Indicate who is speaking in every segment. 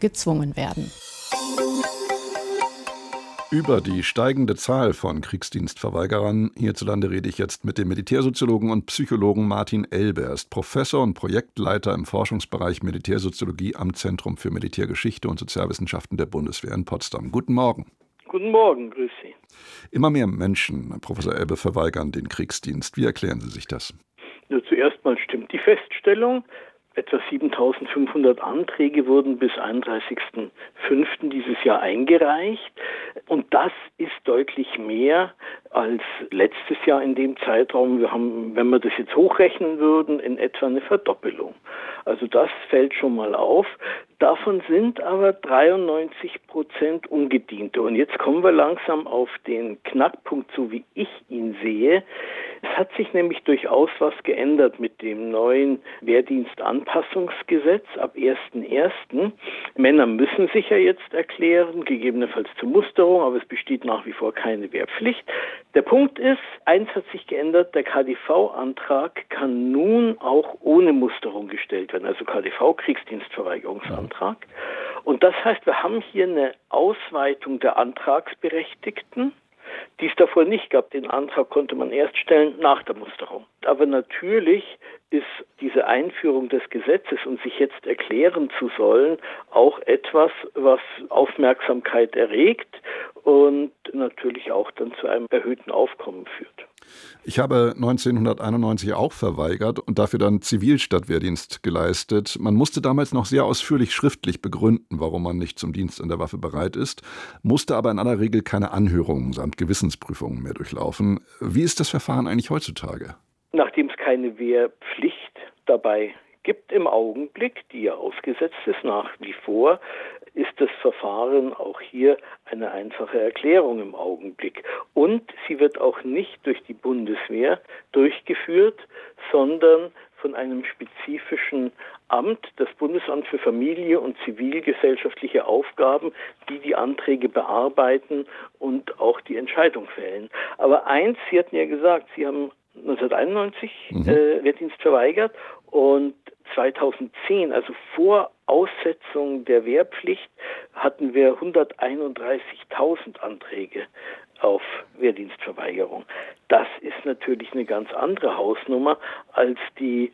Speaker 1: gezwungen werden.
Speaker 2: Über die steigende Zahl von Kriegsdienstverweigerern hierzulande rede ich jetzt mit dem Militärsoziologen und Psychologen Martin Elbe. Er ist Professor und Projektleiter im Forschungsbereich Militärsoziologie am Zentrum für Militärgeschichte und Sozialwissenschaften der Bundeswehr in Potsdam. Guten Morgen.
Speaker 3: Guten Morgen, grüß Sie.
Speaker 2: Immer mehr Menschen, Professor Elbe, verweigern den Kriegsdienst. Wie erklären Sie sich das?
Speaker 3: Nur zuerst mal stimmt die Feststellung. Etwa 7.500 Anträge wurden bis 31.05. dieses Jahr eingereicht. Und das ist deutlich mehr als letztes Jahr in dem Zeitraum. Wir haben, wenn wir das jetzt hochrechnen würden, in etwa eine Verdoppelung. Also das fällt schon mal auf. Davon sind aber 93% Ungediente. Und jetzt kommen wir langsam auf den Knackpunkt, so wie ich ihn sehe. Es hat sich nämlich durchaus was geändert mit dem neuen Wehrdienstanpassungsgesetz ab 1.1. Männer müssen sich ja jetzt erklären, gegebenenfalls zur Musterung, aber es besteht nach wie vor keine Wehrpflicht. Der Punkt ist, eins hat sich geändert, der KDV-Antrag kann nun auch ohne Musterung gestellt werden, also KDV-Kriegsdienstverweigerungsantrag. Und das heißt, wir haben hier eine Ausweitung der Antragsberechtigten, die es davor nicht gab. Den Antrag konnte man erst stellen nach der Musterung. Aber natürlich ist diese Einführung des Gesetzes und sich jetzt erklären zu sollen auch etwas, was Aufmerksamkeit erregt und natürlich auch dann zu einem erhöhten Aufkommen führt.
Speaker 2: Ich habe 1991 auch verweigert und dafür dann Zivilstadtwehrdienst geleistet. Man musste damals noch sehr ausführlich schriftlich begründen, warum man nicht zum Dienst an der Waffe bereit ist, musste aber in aller Regel keine Anhörungen samt Gewissensprüfungen mehr durchlaufen. Wie ist das Verfahren eigentlich heutzutage?
Speaker 3: Nachdem es keine Wehrpflicht dabei gibt im Augenblick, die ja ausgesetzt ist nach wie vor, ist das Verfahren auch hier eine einfache Erklärung im Augenblick. Und sie wird auch nicht durch die Bundeswehr durchgeführt, sondern von einem spezifischen Amt, das Bundesamt für Familie und zivilgesellschaftliche Aufgaben, die die Anträge bearbeiten und auch die Entscheidung fällen. Aber eins, Sie hatten ja gesagt, Sie haben 1991 Wehrdienst verweigert und 2010, also vor Aussetzung der Wehrpflicht, hatten wir 131.000 Anträge auf Wehrdienstverweigerung. Das ist natürlich eine ganz andere Hausnummer als die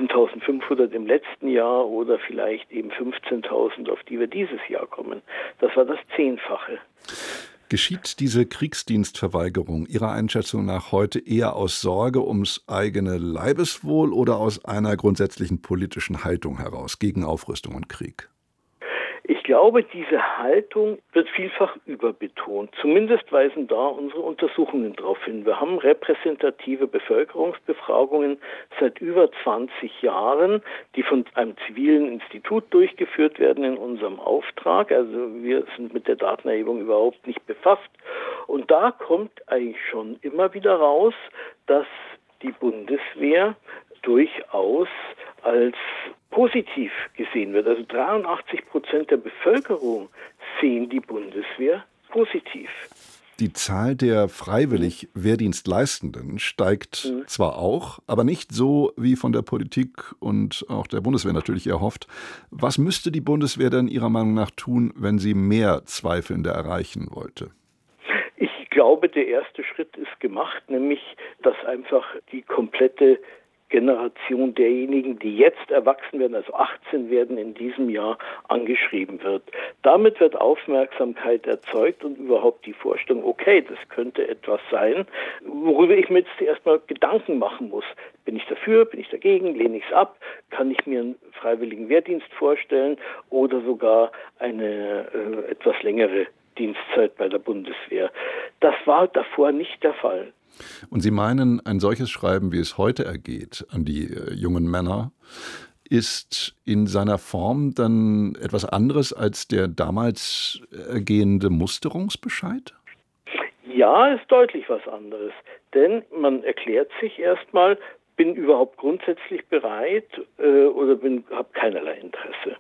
Speaker 3: 7.500 im letzten Jahr oder vielleicht eben 15.000, auf die wir dieses Jahr kommen. Das war das 10-fache.
Speaker 2: Geschieht diese Kriegsdienstverweigerung Ihrer Einschätzung nach heute eher aus Sorge ums eigene Leibeswohl oder aus einer grundsätzlichen politischen Haltung heraus gegen Aufrüstung und Krieg?
Speaker 3: Ich glaube, diese Haltung wird vielfach überbetont. Zumindest weisen da unsere Untersuchungen darauf hin. Wir haben repräsentative Bevölkerungsbefragungen seit über 20 Jahren, die von einem zivilen Institut durchgeführt werden in unserem Auftrag. Also wir sind mit der Datenerhebung überhaupt nicht befasst. Und da kommt eigentlich schon immer wieder raus, dass die Bundeswehr durchaus als positiv gesehen wird. Also 83% der Bevölkerung sehen die Bundeswehr positiv.
Speaker 2: Die Zahl der freiwillig Wehrdienstleistenden steigt zwar auch, aber nicht so, wie von der Politik und auch der Bundeswehr natürlich erhofft. Was müsste die Bundeswehr denn Ihrer Meinung nach tun, wenn sie mehr Zweifelnde erreichen wollte?
Speaker 3: Ich glaube, der erste Schritt ist gemacht, nämlich, dass einfach die komplette Generation derjenigen, die jetzt erwachsen werden, also 18 werden in diesem Jahr, angeschrieben wird. Damit wird Aufmerksamkeit erzeugt und überhaupt die Vorstellung, okay, das könnte etwas sein, worüber ich mir jetzt erstmal Gedanken machen muss. Bin ich dafür, bin ich dagegen, lehne ich es ab, kann ich mir einen freiwilligen Wehrdienst vorstellen oder sogar eine etwas längere Dienstzeit bei der Bundeswehr. Das war davor nicht der Fall.
Speaker 2: Und Sie meinen, ein solches Schreiben, wie es heute ergeht, an die jungen Männer, ist in seiner Form dann etwas anderes als der damals ergehende Musterungsbescheid?
Speaker 3: Ja, ist deutlich was anderes. Denn man erklärt sich erstmal, bin überhaupt grundsätzlich bereit oder habe keinerlei Interesse.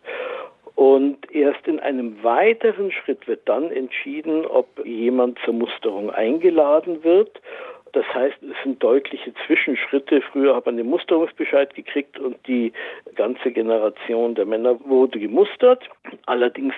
Speaker 3: Und erst in einem weiteren Schritt wird dann entschieden, ob jemand zur Musterung eingeladen wird. Das heißt, es sind deutliche Zwischenschritte. Früher hat man den Musterungsbescheid gekriegt und die ganze Generation der Männer wurde gemustert. Allerdings